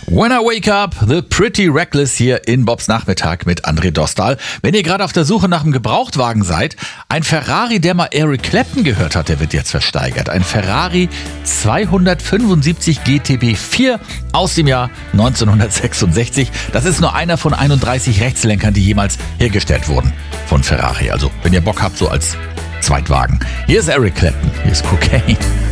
When I Wake Up, The Pretty Reckless hier in Bobs Nachmittag mit André Dostal. Wenn ihr gerade auf der Suche nach einem Gebrauchtwagen seid, ein Ferrari, der mal Eric Clapton gehört hat, der wird jetzt versteigert. Ein Ferrari 275 GTB 4 aus dem Jahr 1966. Das ist nur einer von 31 Rechtslenkern, die jemals hergestellt wurden von Ferrari. Also, wenn ihr Bock habt, so als Zweitwagen. Hier ist Eric Clapton, hier ist Cocaine.